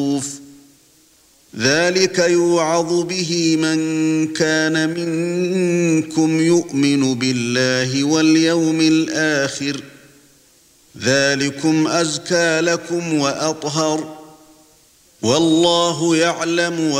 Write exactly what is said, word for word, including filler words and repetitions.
ذلك يوعظ به من كان منكم يؤمن بالله واليوم الآخر ذلكم أزكى لكم وأطهر والله يعلم